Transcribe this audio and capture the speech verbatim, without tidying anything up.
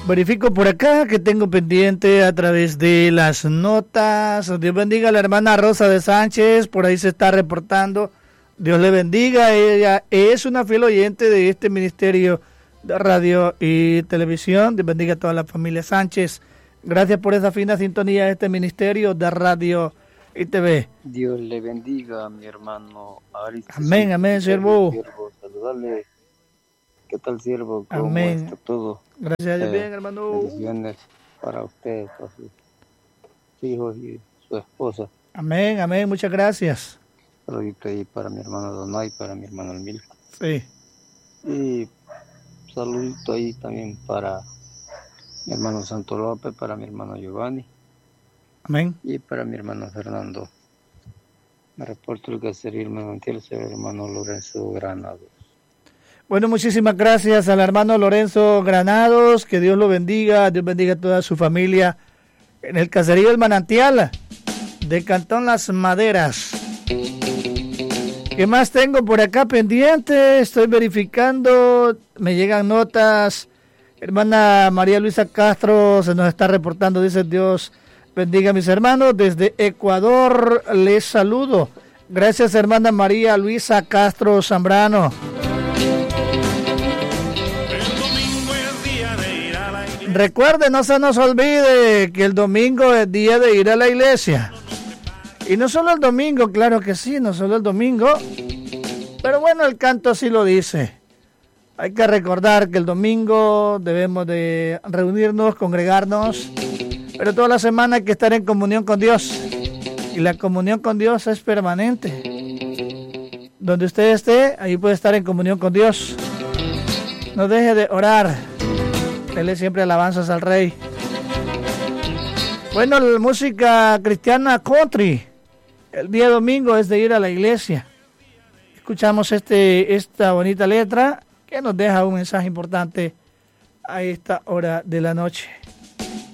Verifico por acá que tengo pendiente a través de las notas. Dios bendiga a la hermana Rosa de Sánchez, por ahí se está reportando. Dios le bendiga, ella es una fiel oyente de este ministerio de radio y televisión. Dios bendiga a toda la familia Sánchez. Gracias por esa fina sintonía de este ministerio de radio y T V. Dios le bendiga a mi hermano Aristes. Amén, amén, siervo. Siervo, saludarle. ¿Qué tal, siervo? ¿Cómo Amén. está todo? Gracias a Dios, Eh, bien, hermano. Bendiciones para usted, para sus hijos y su esposa. Amén, amén, muchas gracias. Saludito ahí para mi hermano Donay, para mi hermano Emil. Sí. Y saludito ahí también para mi hermano Santo López, para mi hermano Giovanni. Amén. Y para mi hermano Fernando. Me reporto el que sería el manantial, el hermano Lorenzo Granados. Bueno, muchísimas gracias al hermano Lorenzo Granados, que Dios lo bendiga, Dios bendiga a toda su familia en el caserío El Manantial de Cantón Las Maderas. ¿Qué más tengo por acá pendiente? Estoy verificando, me llegan notas. Hermana María Luisa Castro se nos está reportando, dice Dios bendiga a mis hermanos. Desde Ecuador les saludo. Gracias, hermana María Luisa Castro Zambrano. Recuerde, no se nos olvide que el domingo es día de ir a la iglesia. Y no solo el domingo, claro que sí, no solo el domingo. Pero bueno, el canto sí lo dice. Hay que recordar que el domingo debemos de reunirnos, congregarnos. Pero toda la semana hay que estar en comunión con Dios. Y la comunión con Dios es permanente. Donde usted esté, ahí puede estar en comunión con Dios. No deje de orar. Dele siempre alabanzas al Rey. Bueno, la música cristiana country, el día domingo es de ir a la iglesia. Escuchamos este, esta bonita letra que nos deja un mensaje importante a esta hora de la noche.